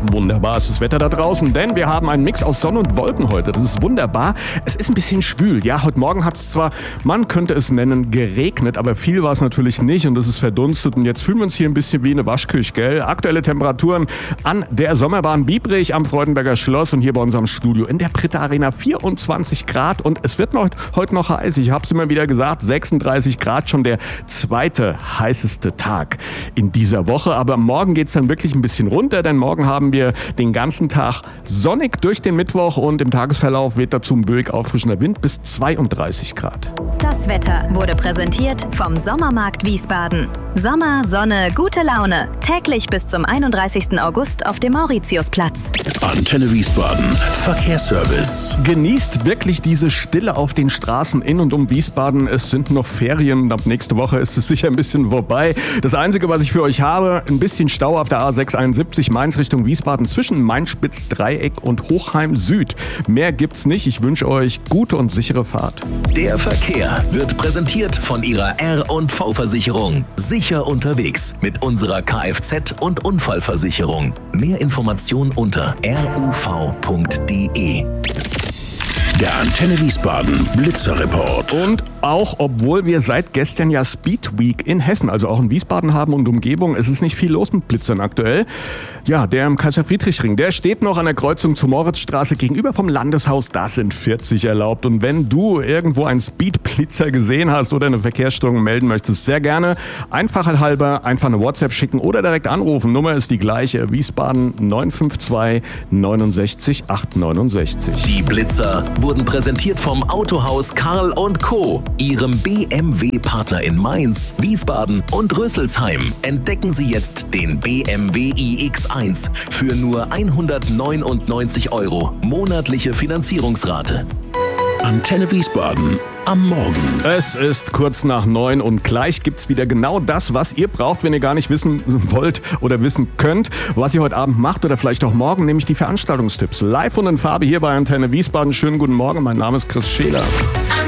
Wunderbar ist das Wetter da draußen, denn wir haben einen Mix aus Sonne und Wolken heute. Das ist wunderbar. Es ist ein bisschen schwül. Ja, heute Morgen hat es zwar, man könnte es nennen, geregnet, aber viel war es natürlich nicht und es ist verdunstet. Und jetzt fühlen wir uns hier ein bisschen wie eine Waschküche, gell? Aktuelle Temperaturen an der Sommerbahn Biebrich am Freudenberger Schloss und hier bei unserem Studio in der Britta Arena 24 Grad. Und es wird heute noch heiß. Ich habe es immer wieder gesagt, 36 Grad, schon der zweite heißeste Tag in dieser Woche. Aber morgen geht es dann wirklich ein bisschen runter, denn morgen haben wir den ganzen Tag sonnig durch den Mittwoch und im Tagesverlauf weht dazu ein böig auffrischender Wind bis 32 Grad. Das Wetter wurde präsentiert vom Sommermarkt Wiesbaden. Sommer, Sonne, gute Laune. Täglich bis zum 31. August auf dem Mauritiusplatz. Antenne Wiesbaden. Verkehrsservice. Genießt wirklich diese Stille auf den Straßen in und um Wiesbaden. Es sind noch Ferien. Ab nächste Woche ist es sicher ein bisschen vorbei. Das Einzige, was ich für euch habe, ein bisschen Stau auf der A671 Mainz Richtung Wiesbaden zwischen Main-Spitz-Dreieck und Hochheim Süd. Mehr gibt's nicht. Ich wünsche euch gute und sichere Fahrt. Der Verkehr wird präsentiert von Ihrer R&V-Versicherung. Sicher unterwegs mit unserer Kfz- und Unfallversicherung. Mehr Informationen unter ruv.de. Der Antenne Wiesbaden Blitzerreport. Und auch obwohl wir seit gestern ja Speed Week in Hessen, also auch in Wiesbaden haben und Umgebung, es ist nicht viel los mit Blitzern aktuell. Ja, der im Kaiser-Friedrich-Ring, der steht noch an der Kreuzung zur Moritzstraße gegenüber vom Landeshaus. Da sind 40 erlaubt. Und wenn du irgendwo einen Speed-Blitzer gesehen hast oder eine Verkehrsstörung melden möchtest, sehr gerne Einfachheit halber einfach eine WhatsApp schicken oder direkt anrufen. Nummer ist die gleiche, Wiesbaden 952 69 869. Die Blitzer wurden präsentiert vom Autohaus Karl & Co., Ihrem BMW-Partner in Mainz, Wiesbaden und Rüsselsheim. Entdecken Sie jetzt den BMW iX1 für nur 199 €. Monatliche Finanzierungsrate. Antenne Wiesbaden am Morgen. Es ist kurz nach 9 und gleich gibt's wieder genau das, was ihr braucht, wenn ihr gar nicht wissen wollt oder wissen könnt, was ihr heute Abend macht oder vielleicht auch morgen, nämlich die Veranstaltungstipps. Live und in Farbe hier bei Antenne Wiesbaden. Schönen guten Morgen, mein Name ist Chris Scheler.